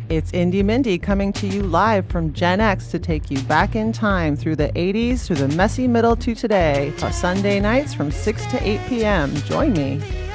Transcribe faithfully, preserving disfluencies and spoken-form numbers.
It's Indie Mindy coming to you live from Gen X to take you back in time through the eighties, through the messy middle to today, Sunday nights from six to eight p.m. Join me.